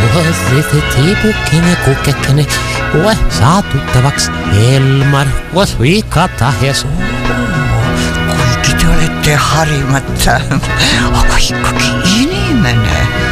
Tiipukkinen, Kukkekinen, saa tuttavaksi Elmar, Viikata ja Kuinka te olette harimatta aikakin inimene.